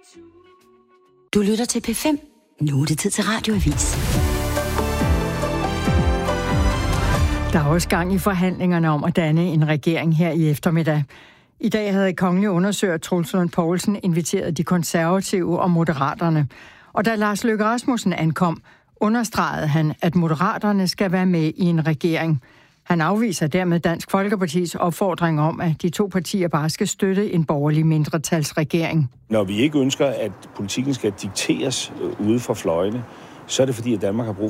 Du lytter til P5. Nu er det tid til Radioavis. Der er også gang i forhandlingerne om at danne en regering her i eftermiddag. I dag havde kongelig undersøger Troels Lund Poulsen inviteret de konservative og moderaterne. Og da Lars Løkke Rasmussen ankom, understregede han, at moderaterne skal være med i en regering. Han afviser dermed Dansk Folkepartis opfordring om, at de to partier bare skal støtte en borgerlig mindretalsregering. Når vi ikke ønsker, at politikken skal dikteres ude fra fløjene, så er det fordi, at Danmark har brug